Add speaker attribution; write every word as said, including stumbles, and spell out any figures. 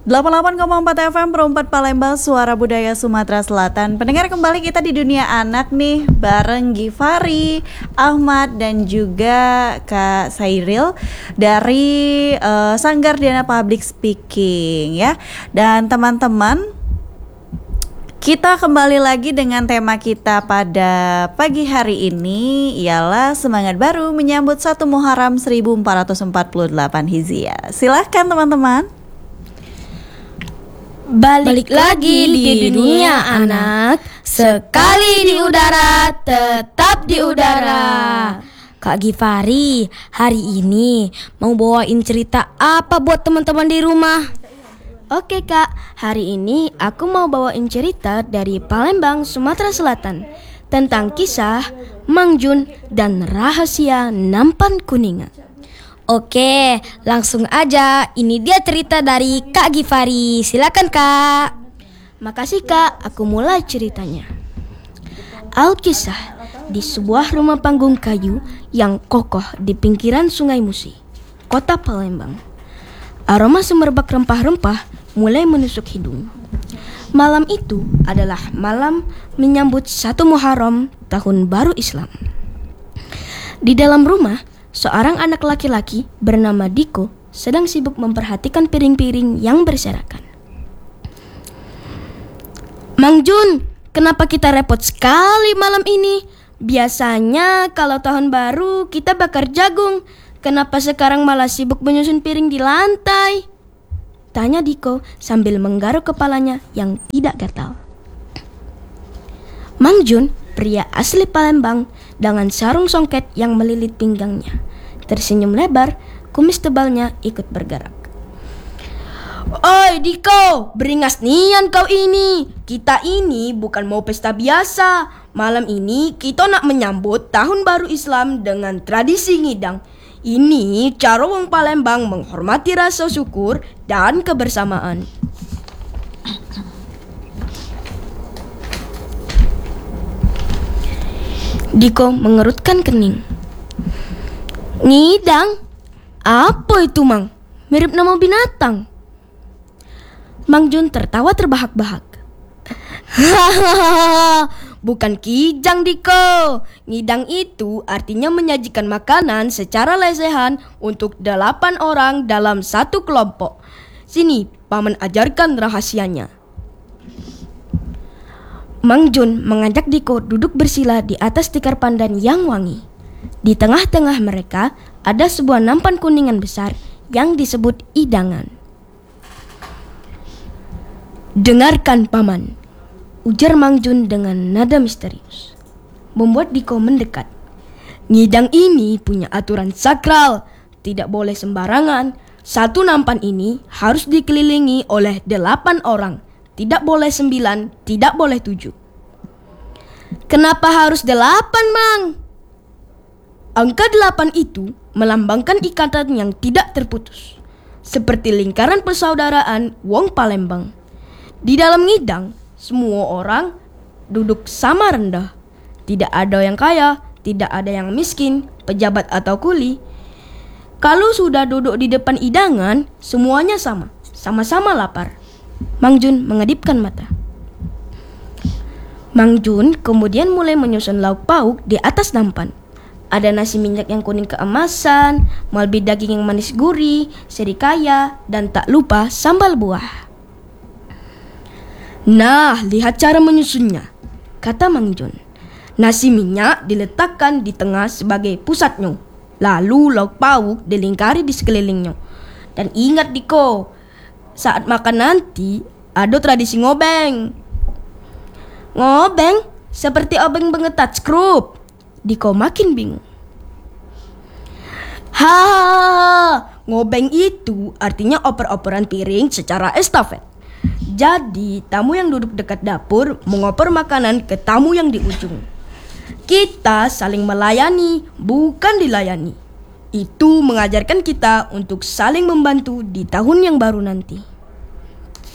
Speaker 1: delapan puluh delapan koma empat F M Perumpat Palembang, Suara Budaya Sumatera Selatan. Pendengar, kembali kita di Dunia Anak nih, bareng Gifari, Ahmad, dan juga Kak Sairil dari uh, Sanggar Dana Public Speaking ya. Dan teman-teman, kita kembali lagi dengan tema kita pada pagi hari ini, ialah semangat baru menyambut satu Muharram seribu empat ratus empat puluh delapan Hijriah. Silahkan teman-teman.
Speaker 2: Balik, Balik lagi di dunia anak, sekali di udara, tetap di udara. Kak Gifari, hari ini mau bawain cerita apa buat teman-teman di rumah? Oke Kak, hari ini aku mau bawain cerita dari Palembang, Sumatera Selatan, tentang kisah Mang Jun dan rahasia nampan kuningan. Oke, langsung aja. Ini dia cerita dari Kak Gifari. Silakan Kak. Makasih Kak, aku mulai ceritanya. Alkisah di sebuah rumah panggung kayu yang kokoh di pinggiran Sungai Musi, Kota Palembang. Aroma semerbak rempah-rempah mulai menusuk hidung. Malam itu adalah malam menyambut satu Muharram Tahun Baru Islam. Di dalam rumah, seorang anak laki-laki bernama Diko sedang sibuk memperhatikan piring-piring yang berserakan. Mang Jun, kenapa kita repot sekali malam ini? Biasanya kalau tahun baru kita bakar jagung. Kenapa sekarang malah sibuk menyusun piring di lantai? Tanya Diko sambil menggaruk kepalanya yang tidak gatal. Mang Jun, pria asli Palembang dengan sarung songket yang melilit pinggangnya, tersenyum lebar, kumis tebalnya ikut bergerak. Oi Diko, beringas nian kau ini. Kita ini bukan mau pesta biasa. Malam ini kita nak menyambut Tahun Baru Islam dengan tradisi ngidang. Ini cara wong Palembang menghormati rasa syukur dan kebersamaan. Diko mengerutkan kening. Ngidang? Apa itu Mang? Mirip nama binatang. Mang Jun tertawa terbahak-bahak. Hahaha, bukan kijang Diko. Ngidang itu artinya menyajikan makanan secara lesehan untuk delapan orang dalam satu kelompok. Sini, paman ajarkan rahasianya. Mang Jun mengajak Diko duduk bersila di atas tikar pandan yang wangi. Di tengah-tengah mereka ada sebuah nampan kuningan besar yang disebut idangan. Dengarkan paman, ujar Mang Jun dengan nada misterius, membuat Diko mendekat. Ngidang ini punya aturan sakral, tidak boleh sembarangan. Satu nampan ini harus dikelilingi oleh delapan orang. Tidak boleh sembilan, tidak boleh tujuh. Kenapa harus delapan, Mang? Angka delapan itu melambangkan ikatan yang tidak terputus, seperti lingkaran persaudaraan wong Palembang. Di dalam ngidang, semua orang duduk sama rendah. Tidak ada yang kaya, tidak ada yang miskin, pejabat atau kuli. Kalau sudah duduk di depan idangan, semuanya sama, sama-sama lapar. Mang Jun mengedipkan mata. Mang Jun kemudian mulai menyusun lauk pauk di atas nampan. Ada nasi minyak yang kuning keemasan, malbi daging yang manis gurih, serikaya, dan tak lupa sambal buah. Nah, lihat cara menyusunnya, kata Mang Jun. Nasi minyak diletakkan di tengah sebagai pusatnya. Lalu lauk pauk dilingkari di sekelilingnya. Dan ingat Diko, saat makan nanti ada tradisi ngobeng. Ngobeng? Seperti obeng bengetat skrup. Diko makin bingung. Hahaha, ngobeng itu artinya oper-operan piring secara estafet. Jadi tamu yang duduk dekat dapur mengoper makanan ke tamu yang di ujung. Kita saling melayani, bukan dilayani. Itu mengajarkan kita untuk saling membantu di tahun yang baru nanti.